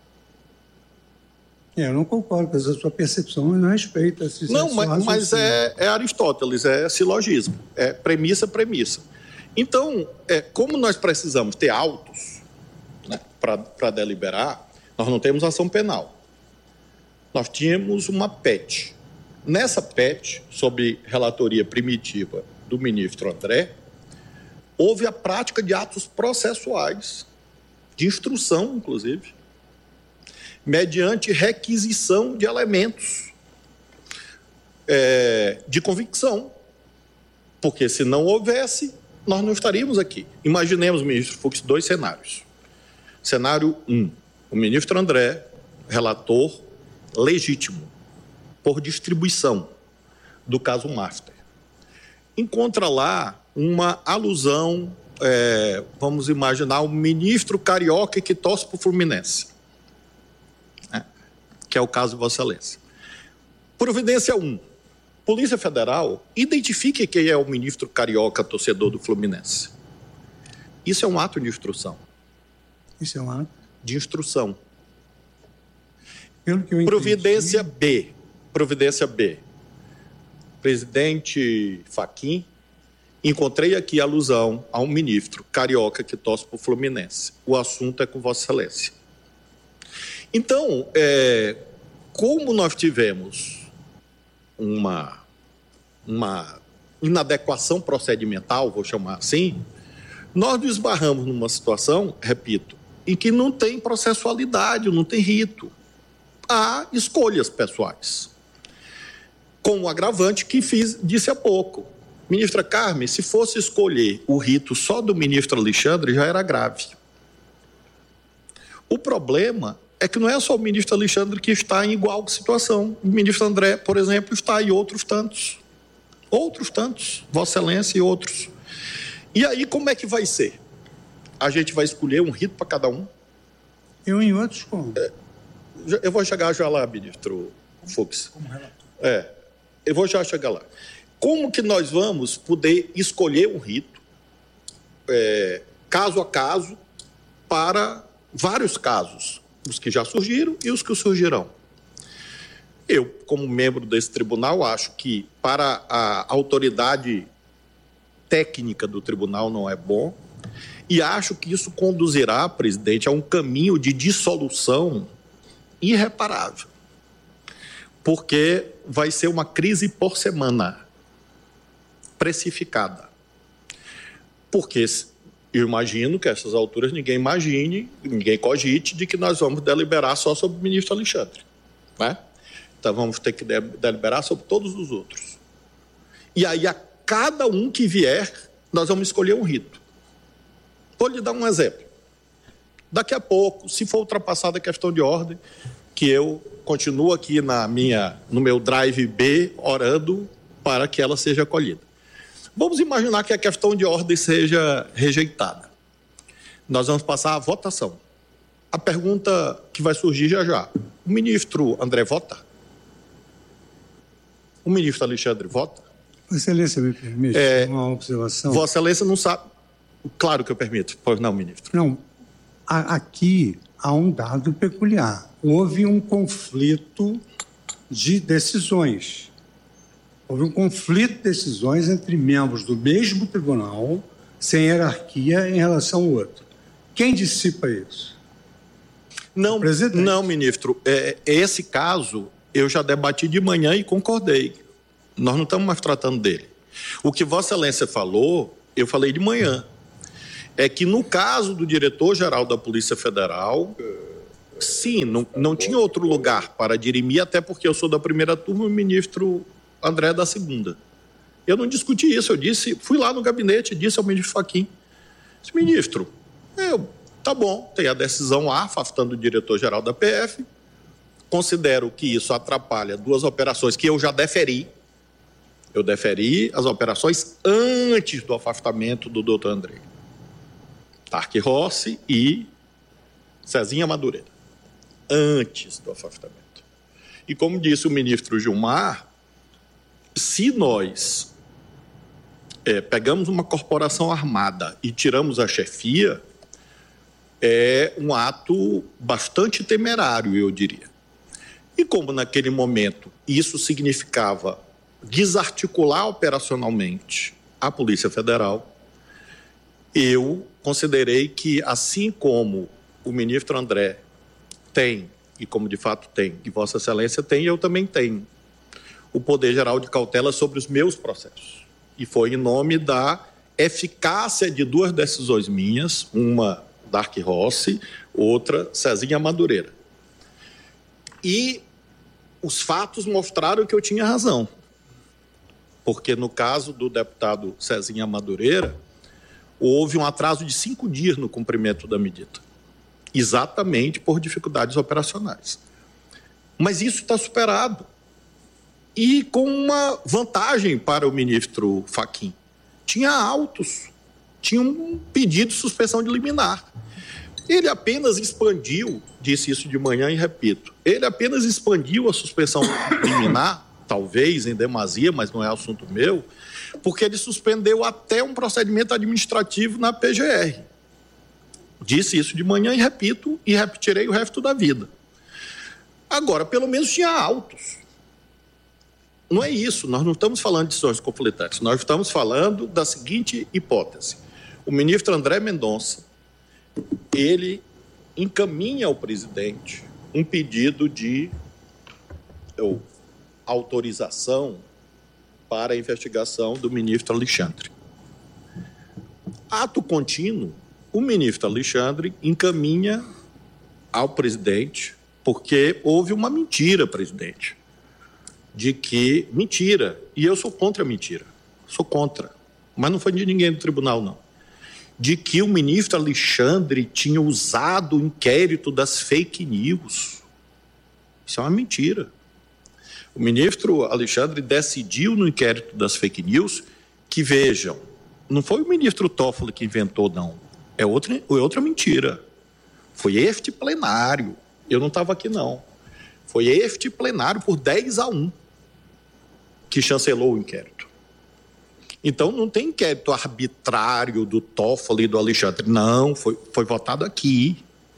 Eu não concordo com essa sua percepção, mas não respeito. Não, mas é Aristóteles, é silogismo, é premissa. Então, como nós precisamos ter autos, né, para deliberar, nós não temos ação penal. Nós tínhamos uma PET. Nessa PET, sob relatoria primitiva do ministro André, houve a prática de atos processuais, de instrução, inclusive, mediante requisição de elementos de convicção. Porque se não houvesse, nós não estaríamos aqui. Imaginemos, ministro Fux, 2 cenários. Cenário 1, o ministro André, relator legítimo, por distribuição do caso Master. Encontra lá uma alusão, vamos imaginar, um ministro carioca que torce para o Fluminense, né? Que é o caso de Vossa Excelência. Providência 1. Polícia Federal, identifique quem é o ministro carioca torcedor do Fluminense. Isso é um ato de instrução. Isso é um ato? De instrução. Pelo que eu Providência B. Presidente Fachin, encontrei aqui alusão a um ministro carioca que torce para o Fluminense. O assunto é com Vossa Excelência. Então, como nós tivemos uma inadequação procedimental, vou chamar assim, nós nos esbarramos numa situação, repito, em que não tem processualidade, não tem rito. Há escolhas pessoais. Com o agravante que disse há pouco. Ministra Carmen, se fosse escolher o rito só do ministro Alexandre, já era grave. O problema é que não é só o ministro Alexandre que está em igual situação. O ministro André, por exemplo, está em outros tantos. Vossa Excelência e outros. E aí, como é que vai ser? A gente vai escolher um rito para cada um? Eu em outros como? Eu vou chegar já lá, ministro Fux. Como relator. Eu vou já chegar lá. Como que nós vamos poder escolher um rito, caso a caso, para vários casos, os que já surgiram e os que surgirão? Eu, como membro desse tribunal, acho que para a autoridade técnica do tribunal não é bom, e acho que isso conduzirá, presidente, a um caminho de dissolução irreparável, porque vai ser uma crise por semana, precificada. Porque eu imagino que a essas alturas ninguém cogite de que nós vamos deliberar só sobre o ministro Alexandre, né? Então vamos ter que deliberar sobre todos os outros. E aí a cada um que vier, nós vamos escolher um rito. Vou lhe dar um exemplo. Daqui a pouco, se for ultrapassada a questão de ordem, que eu continuo aqui no meu drive B orando para que ela seja acolhida. Vamos imaginar que a questão de ordem seja rejeitada. Nós vamos passar à votação. A pergunta que vai surgir já. O ministro André vota? O ministro Alexandre vota? Vossa Excelência me permite uma observação? Vossa Excelência não sabe. Claro que eu permito. Pois não, ministro. Não. Aqui há um dado peculiar. Houve um conflito de decisões. Houve um conflito de decisões entre membros do mesmo tribunal, sem hierarquia em relação ao outro. Quem dissipa isso? Não, ministro. Esse caso eu já debati de manhã e concordei. Nós não estamos mais tratando dele. O que Vossa Excelência falou, eu falei de manhã. É que no caso do diretor-geral da Polícia Federal, sim, não tinha outro lugar para dirimir, até porque eu sou da primeira turma e o ministro André é da segunda. Eu não discuti isso, fui lá no gabinete e disse ao ministro Fachin, ministro, tá bom, tem a decisão A, afastando o diretor-geral da PF, considero que isso atrapalha 2 operações que eu já deferi. Eu deferi as operações antes do afastamento do doutor André. Tarque Rossi e Cezinha Madureira. Antes do afastamento. E como disse o ministro Gilmar, se nós pegamos uma corporação armada e tiramos a chefia, é um ato bastante temerário, eu diria. E como naquele momento isso significava desarticular operacionalmente a Polícia Federal, eu considerei que, assim como o ministro André tem, e como de fato tem, e Vossa Excelência tem, eu também tenho, o poder geral de cautela sobre os meus processos. E foi em nome da eficácia de 2 decisões minhas, uma Tarque Rossi, outra Cezinha Madureira. E os fatos mostraram que eu tinha razão. Porque no caso do deputado Cezinha Madureira, houve um atraso de 5 dias no cumprimento da medida, exatamente por dificuldades operacionais. Mas isso está superado. E com uma vantagem para o ministro Fachin. Tinha autos, tinha um pedido de suspensão de liminar. Ele apenas expandiu, disse isso de manhã e repito, ele apenas expandiu a suspensão liminar, talvez em demasia, mas não é assunto meu, porque ele suspendeu até um procedimento administrativo na PGR. Disse isso de manhã e repito, e repetirei o resto da vida. Agora, pelo menos tinha autos. Não é isso, nós não estamos falando de decisões conflitantes, nós estamos falando da seguinte hipótese. O ministro André Mendonça, ele encaminha ao presidente um pedido de autorização para a investigação do ministro Alexandre. Ato contínuo, o ministro Alexandre encaminha ao presidente, porque houve uma mentira, presidente, de que... Mentira, e eu sou contra a mentira, sou contra, mas não foi de ninguém do tribunal, não. De que o ministro Alexandre tinha usado o inquérito das fake news. Isso é uma mentira. O ministro Alexandre decidiu no inquérito das fake news que, vejam, não foi o ministro Toffoli que inventou, não. É outra mentira. Foi este plenário. Eu não estava aqui, não. Foi este plenário por 10-1 que chancelou o inquérito. Então, não tem inquérito arbitrário do Toffoli e do Alexandre. Não, foi votado aqui.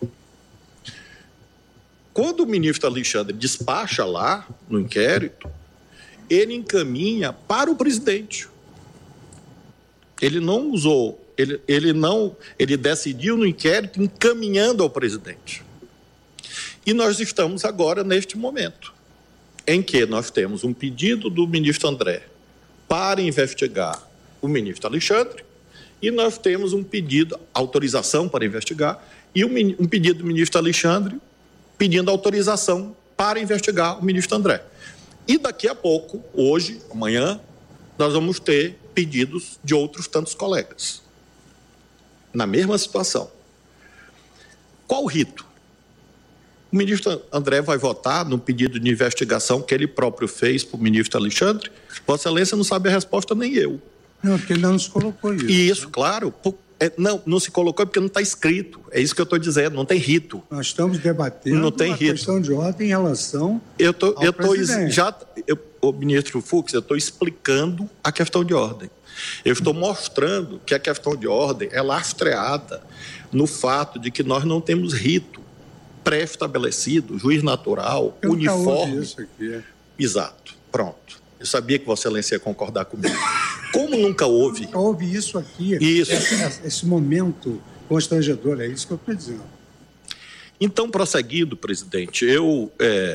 Quando o ministro Alexandre despacha lá no inquérito, ele encaminha para o presidente. Ele não usou, ele decidiu no inquérito encaminhando ao presidente. E nós estamos agora neste momento, em que nós temos um pedido do ministro André para investigar o ministro Alexandre, e nós temos um pedido, autorização para investigar, e um pedido do ministro Alexandre pedindo autorização para investigar o ministro André. E daqui a pouco, hoje, amanhã, nós vamos ter pedidos de outros tantos colegas. Na mesma situação. Qual o rito? O ministro André vai votar no pedido de investigação que ele próprio fez para o ministro Alexandre? Vossa Excelência não sabe a resposta, nem eu. Não, porque ele não nos colocou isso. E isso, claro, não se colocou porque não está escrito. É isso que eu estou dizendo, não tem rito. Nós estamos debatendo não tem rito. Questão de ordem em relação ao presidente. O ministro Fux, eu estou explicando a questão de ordem. Eu estou mostrando que a questão de ordem é lastreada no fato de que nós não temos rito pré-estabelecido, juiz natural, uniforme. Isso aqui. Exato, pronto. Eu sabia que Vossa Excelência ia concordar comigo. Como nunca houve... Nunca houve isso aqui. Isso. Esse momento constrangedor, é isso que eu estou dizendo. Então, prosseguindo, presidente, eu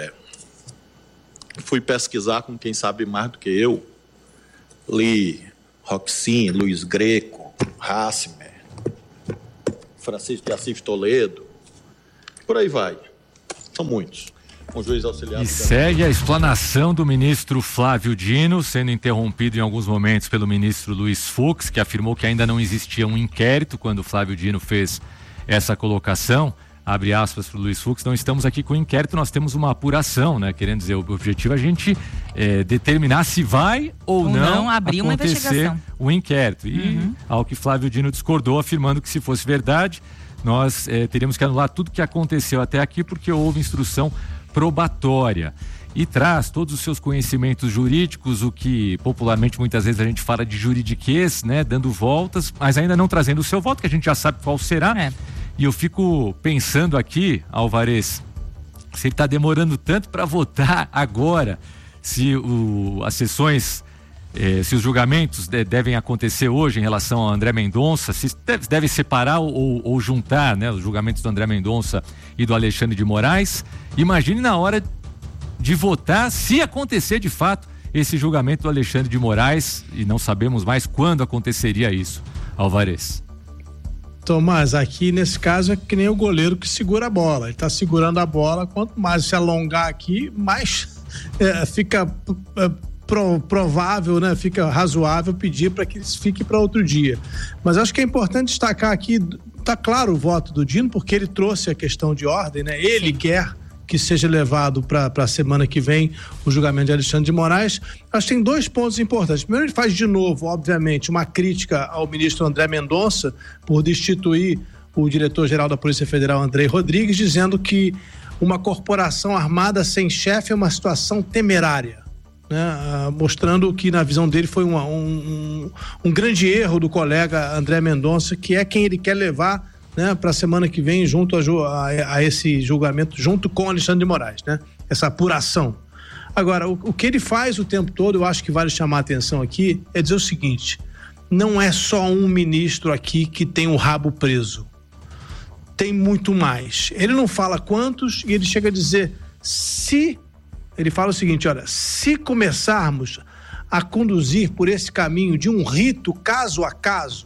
fui pesquisar com quem sabe mais do que eu. Li Roxin, Luiz Greco, Hassmer, Francisco de Assis Toledo, por aí vai. São muitos. Um juiz auxiliar. E segue a explanação do ministro Flávio Dino, sendo interrompido em alguns momentos pelo ministro Luiz Fux, que afirmou que ainda não existia um inquérito quando o Flávio Dino fez essa colocação. Abre aspas para o Luiz Fux, não estamos aqui com inquérito, nós temos uma apuração, né? Querendo dizer, o objetivo é a gente determinar se vai ou não abrir uma investigação. O inquérito. E ao que Flávio Dino discordou, afirmando que se fosse verdade, nós teríamos que anular tudo que aconteceu até aqui, porque houve instrução probatória. E traz todos os seus conhecimentos jurídicos, o que popularmente muitas vezes a gente fala de juridiquês, né? Dando voltas, mas ainda não trazendo o seu voto, que a gente já sabe qual será. E eu fico pensando aqui, Alvarez, se ele está demorando tanto para votar agora, se as sessões, se os julgamentos devem acontecer hoje em relação ao André Mendonça, se deve separar ou juntar, né, os julgamentos do André Mendonça e do Alexandre de Moraes. Imagine na hora de votar, se acontecer de fato esse julgamento do Alexandre de Moraes, e não sabemos mais quando aconteceria isso, Alvarez. Tomás, aqui nesse caso é que nem o goleiro que segura a bola. Ele está segurando a bola, quanto mais se alongar aqui, mais fica provável, né? Fica razoável pedir para que isso fique para outro dia. Mas acho que é importante destacar aqui, tá claro o voto do Dino, porque ele trouxe a questão de ordem, né? Ele quer que seja levado para a semana que vem o julgamento de Alexandre de Moraes. Acho que tem 2 pontos importantes. Primeiro, ele faz de novo, obviamente, uma crítica ao ministro André Mendonça por destituir o diretor-geral da Polícia Federal, Andrei Rodrigues, dizendo que uma corporação armada sem chefe é uma situação temerária, né? Mostrando que, na visão dele, foi um grande erro do colega André Mendonça, que é quem ele quer levar, né, para a semana que vem junto a esse julgamento, junto com Alexandre de Moraes, né? Essa apuração. Agora, o que ele faz o tempo todo, eu acho que vale chamar a atenção aqui, é dizer o seguinte: não é só um ministro aqui que tem o rabo preso. Tem muito mais. Ele não fala quantos, e ele chega a dizer, ele fala o seguinte, olha, se começarmos a conduzir por esse caminho de um rito caso a caso,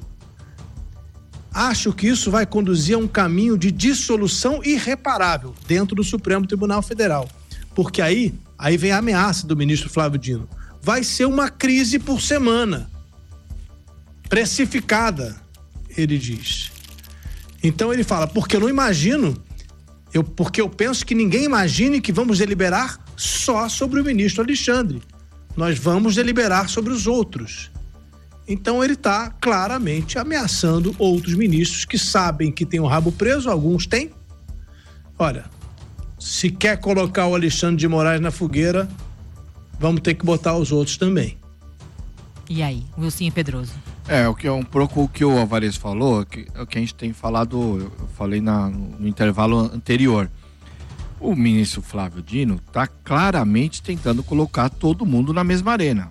acho que isso vai conduzir a um caminho de dissolução irreparável dentro do Supremo Tribunal Federal. Porque aí vem a ameaça do ministro Flávio Dino. Vai ser uma crise por semana. Precificada, ele diz. Então ele fala, porque eu não imagino, porque eu penso que ninguém imagine que vamos deliberar só sobre o ministro Alexandre. Nós vamos deliberar sobre os outros. Então ele está claramente ameaçando outros ministros que sabem que tem o rabo preso, alguns têm. Olha, se quer colocar o Alexandre de Moraes na fogueira, vamos ter que botar os outros também. E aí, Wilson Pedroso? O que é um pouco o que o Alvarez falou, o que a gente tem falado, eu falei no intervalo anterior. O ministro Flávio Dino está claramente tentando colocar todo mundo na mesma arena.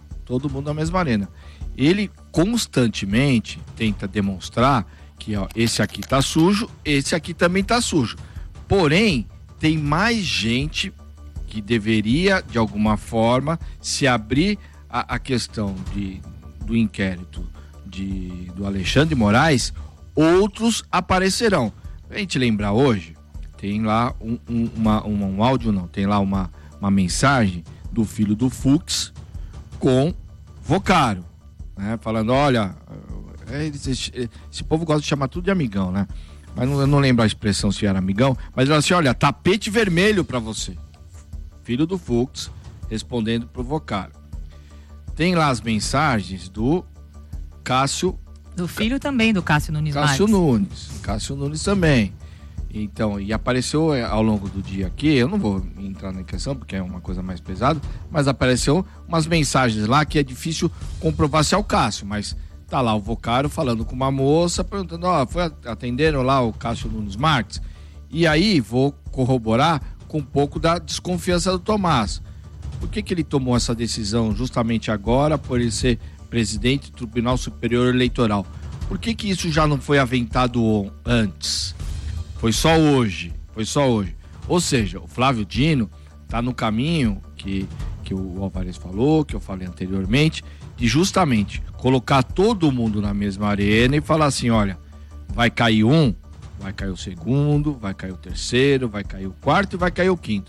Ele constantemente tenta demonstrar que esse aqui tá sujo, esse aqui também tá sujo. Porém, tem mais gente que deveria, de alguma forma, se abrir a questão do inquérito do Alexandre de Moraes, outros aparecerão. A gente lembrar hoje, tem lá um áudio, não, tem lá uma mensagem do filho do Fux com Vocaro, né? Falando, olha, esse povo gosta de chamar tudo de amigão, né? Mas eu não lembro a expressão se era amigão, mas ele assim, olha, tapete vermelho pra você. Filho do Fux respondendo pro Vocaro. Tem lá as mensagens do Cássio. Do filho também, do Cássio Nunes Marques. Cássio Nunes também. Então, e apareceu ao longo do dia aqui, eu não vou entrar na questão porque é uma coisa mais pesada, mas apareceu umas mensagens lá que é difícil comprovar se é o Cássio, mas tá lá o Vocaro falando com uma moça, perguntando, foi atendendo lá o Cássio Nunes Marques? E aí, vou corroborar com um pouco da desconfiança do Tomás. Por que ele tomou essa decisão justamente agora, por ele ser presidente do Tribunal Superior Eleitoral? Por que isso já não foi aventado antes? Foi só hoje. Ou seja, o Flávio Dino está no caminho que o Alvarez falou, que eu falei anteriormente, de justamente colocar todo mundo na mesma arena e falar assim, olha, vai cair um, vai cair o segundo, vai cair o terceiro, vai cair o quarto e vai cair o quinto.